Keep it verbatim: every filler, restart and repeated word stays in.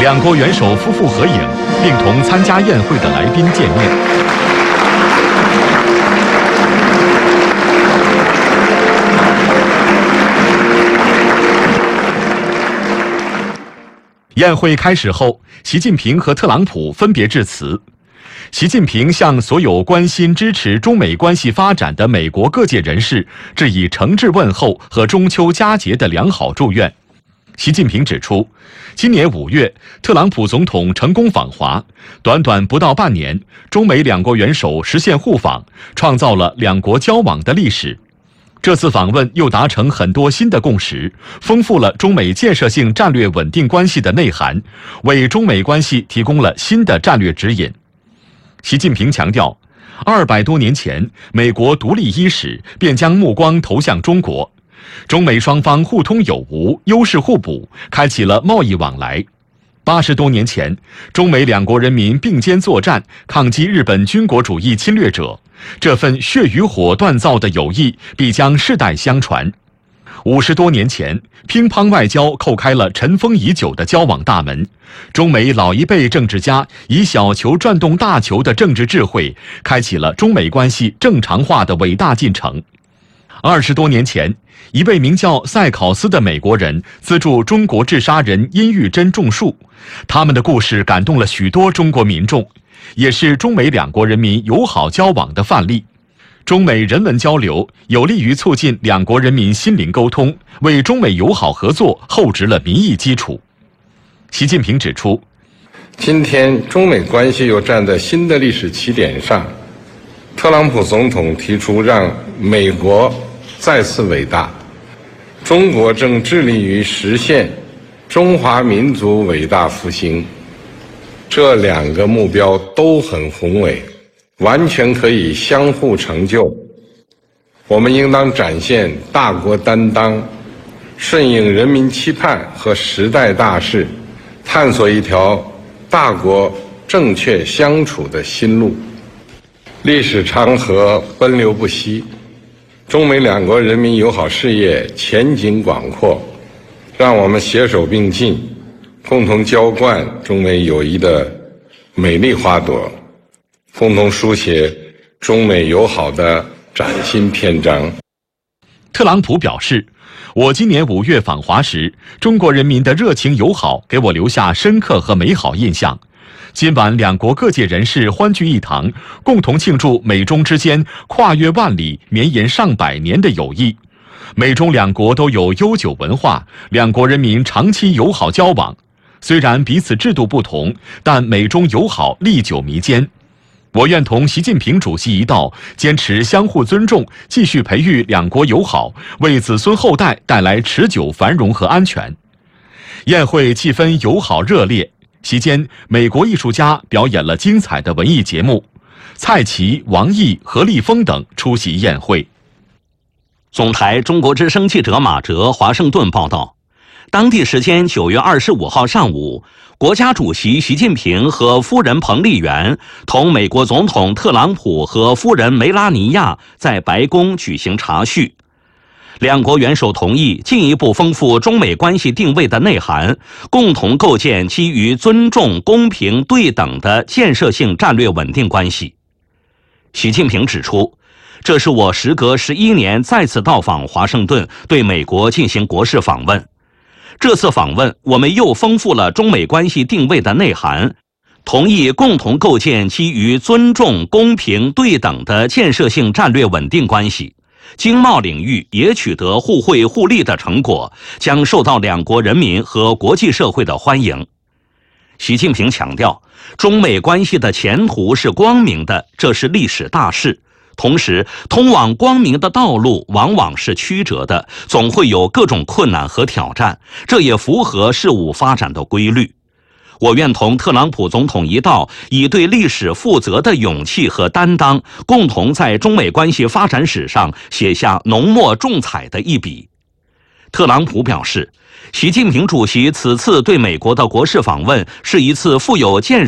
两国元首夫妇合影，并同参加宴会的来宾见面。宴会开始后，习近平和特朗普分别致辞。习近平向所有关心支持中美关系发展的美国各界人士致以诚挚问候和中秋佳节的良好祝愿。习近平指出，今年五月，特朗普总统成功访华，短短不到半年，中美两国元首实现互访，创造了两国交往的历史。这次访问又达成很多新的共识，丰富了中美建设性战略稳定关系的内涵，为中美关系提供了新的战略指引。习近平强调，二百多年前，美国独立伊始便将目光投向中国，中美双方互通有无，优势互补，开启了贸易往来。八十多年前，中美两国人民并肩作战，抗击日本军国主义侵略者，这份血与火锻造的友谊必将世代相传。五十多年前，乒乓外交叩开了尘封已久的交往大门，中美老一辈政治家以小球转动大球的政治智慧，开启了中美关系正常化的伟大进程。二十多年前，一位名叫塞考斯的美国人资助中国治沙人殷玉珍种树，他们的故事感动了许多中国民众，也是中美两国人民友好交往的范例。中美人文交流有利于促进两国人民心灵沟通，为中美友好合作厚植了民意基础。习近平指出， 今天中美关系又站在新的历史起点上，特朗普总统提出让美国再次伟大，中国正致力于实现中华民族伟大复兴，这两个目标都很宏伟，完全可以相互成就。我们应当展现大国担当，顺应人民期盼和时代大势，探索一条大国正确相处的新路。历史长河奔流不息，中美两国人民友好事业前景广阔，让我们携手并进，共同浇灌中美友谊的美丽花朵，共同书写中美友好的崭新篇章。 特朗普表示，我今年五月访华时，中国人民的热情友好给我留下深刻和美好印象。今晚两国各界人士欢聚一堂，共同庆祝美中之间跨越万里、绵延上百年的友谊。美中两国都有悠久文化，两国人民长期友好交往。虽然彼此制度不同，但美中友好历久弥坚。我愿同习近平主席一道，坚持相互尊重，继续培育两国友好，为子孙后代带来持久繁荣和安全。宴会气氛友好热烈，席间美国艺术家表演了精彩的文艺节目，蔡奇、王毅、何立峰等出席宴会。 总台中国之声记者马哲华盛顿报道，当地时间九月二十五号上午，国家主席习近平和夫人彭丽媛同美国总统特朗普和夫人梅拉尼亚在白宫举行茶叙。两国元首同意进一步丰富中美关系定位的内涵，共同构建基于尊重、公平、对等的建设性战略稳定关系。习近平指出，这是我时隔十一年再次到访华盛顿，对美国进行国事访问。这次访问，我们又丰富了中美关系定位的内涵，同意共同构建基于尊重、公平、对等的建设性战略稳定关系。经贸领域也取得互惠互利的成果，将受到两国人民和国际社会的欢迎。习近平强调，中美关系的前途是光明的，这是历史大势。同时，通往光明的道路往往是曲折的，总会有各种困难和挑战，这也符合事物发展的规律。我愿同特朗普总统一道，以对历史负责的勇气和担当，共同在中美关系发展史上写下浓墨重彩的一笔。特朗普表示，习近平主席此次对美国的国事访问是一次富有建